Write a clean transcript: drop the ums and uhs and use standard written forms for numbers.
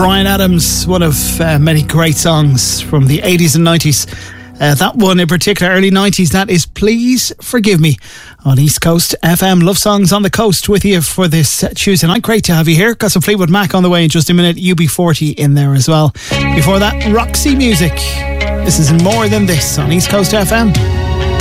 Bryan Adams, one of many great songs from the 80s and 90s. That one in particular, early 90s, that is Please Forgive Me on East Coast FM. Love songs on the coast with you for this Tuesday night. Great to have you here. Got some Fleetwood Mac on the way in just a minute. UB40 in there as well. Before that, Roxy Music. This is More Than This on East Coast FM.